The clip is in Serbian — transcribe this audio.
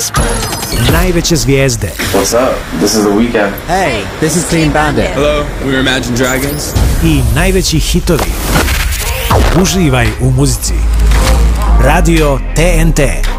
Najveće zvijezde. What's up? This is The Weeknd. Hey, this is Clean Bandit. Hello, we're Imagine Dragons. I najveći hitovi. Uživaj u muzici. Radio TNT.